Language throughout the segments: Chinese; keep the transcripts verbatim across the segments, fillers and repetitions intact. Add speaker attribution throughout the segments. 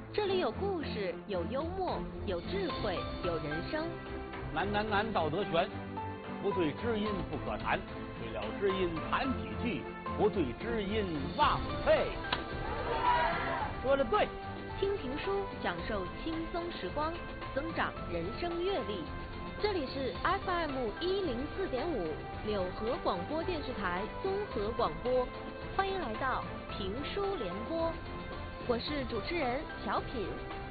Speaker 1: 这里有故事，有幽默，有智慧，有人生。
Speaker 2: 难难难，道德全，不对知音不可谈，对了知音谈几句，不对知音忘废。说的对。
Speaker 1: 听评书，享受轻松时光，增长人生阅历。这里是 F M 一零四点五柳河广播电视台综合广播，欢迎来到评书联播，我是主持人小品。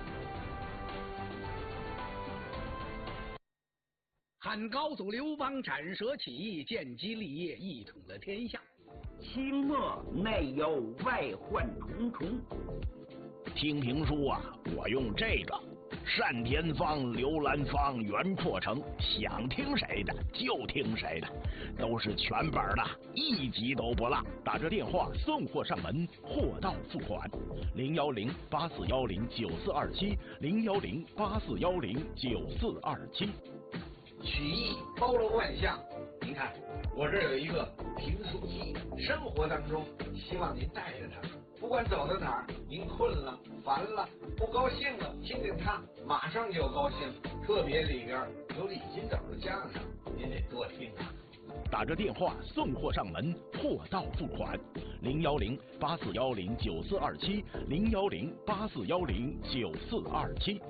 Speaker 3: 汉高祖刘邦斩蛇起义，建基立业，一统了天下。
Speaker 4: 清末内忧外患重重。
Speaker 5: 听评书啊，我用这个单田芳、刘兰芳、袁阔成，想听谁的就听谁的，都是全本的，一集都不落。打着电话送货上门，货到付款。零幺零八四幺零九四二七，零幺零八四幺零九四二七。
Speaker 6: 曲艺包罗万象，您看我这有一个评书机，生活当中希望您带着它，不管走到哪儿，您困了、烦了、不高兴了，听听它，马上就高兴。特别里边有李金斗的相声，您得多听啊。
Speaker 5: 打着电话送货上门，货到付款。零幺零八四幺零九四二七，零幺零八四幺零九四二七。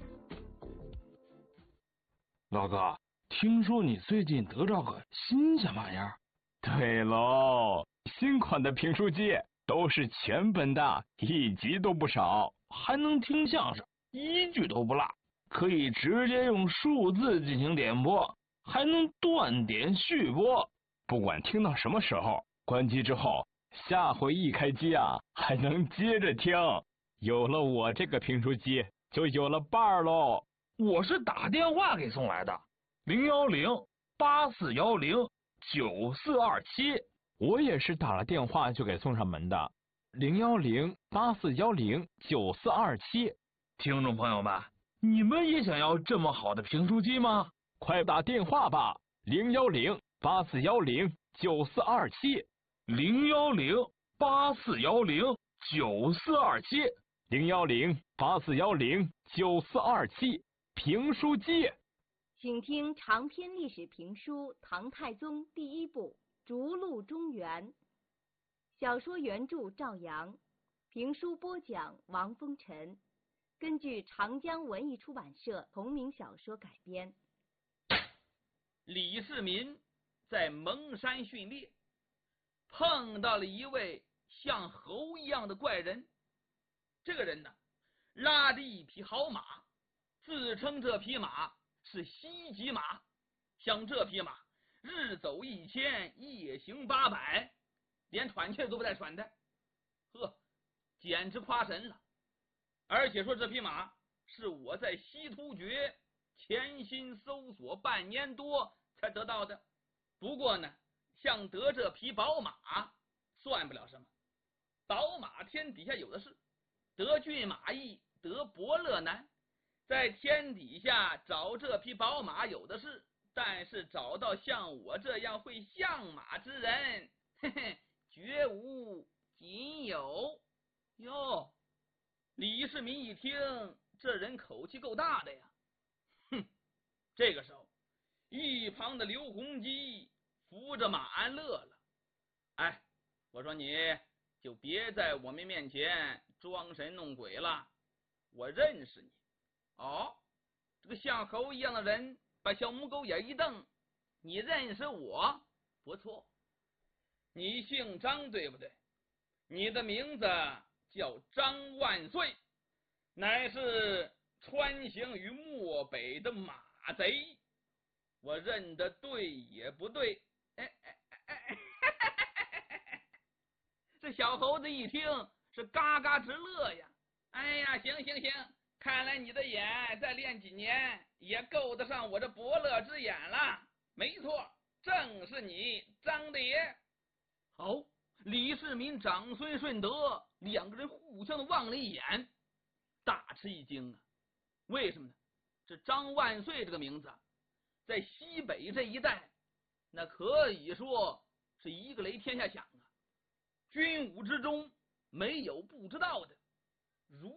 Speaker 7: 老哥，听说你最近得着个新鲜玩意儿？
Speaker 8: 对喽，新款的评书机都是全本的，一集都不少，
Speaker 7: 还能听相声，一句都不落，可以直接用数字进行点播，还能断点续播，
Speaker 8: 不管听到什么时候，关机之后，下回一开机啊，还能接着听。有了我这个评书机，就有了伴儿喽。
Speaker 7: 我是打电话给送来的，零幺零八四幺零九四二七。
Speaker 8: 我也是打了电话就给送上门的，零幺零八四幺零九四二七。
Speaker 7: 听众朋友们，你们也想要这么好的评书机吗？
Speaker 8: 快打电话吧，零幺零八四幺零九四二七，
Speaker 7: 零幺零八四幺零九四二七，
Speaker 8: 零幺零八四幺零九四二七。评书机，
Speaker 1: 请听长篇历史评书《唐太宗》第一部《逐鹿中原》，小说原著赵阳，评书播讲王风尘，根据长江文艺出版社同名小说改编。
Speaker 9: 李世民在蒙山训猎，碰到了一位像猴一样的怪人。这个人呢，拉着一匹好马，自称这匹马是西极马，像这匹马日走一千，夜行八百，连喘气都不带喘的，呵，简直夸神了。而且说这匹马是我在西突厥潜心搜索半年多才得到的。不过呢，像得这匹宝马算不了什么，宝马天底下有的是，得骏马易，得伯乐难。在天底下找这匹宝马有的是，但是找到像我这样会相马之人，嘿嘿，绝无仅有。哟，李世民一听，这人口气够大的呀。哼，这个时候，一旁的刘洪基扶着马鞍乐了。哎，我说你就别在我们面前装神弄鬼了，我认识你。哦，这个像猴一样的人把小母狗眼一瞪，你认识我？不错，你姓张对不对？你的名字叫张万岁，乃是穿行于漠北的马贼。我认得对也不对？哎哎哎哎，这小猴子一听是嘎嘎直乐呀。哎呀，行行行，看来你的眼再练几年也够得上我这伯乐之眼了。没错，正是你张大爷。好，李世民长孙顺德两个人互相的望了一眼，大吃一惊啊。为什么呢？这张万岁这个名字在西北这一带，那可以说是一个雷天下响啊，军武之中没有不知道的。如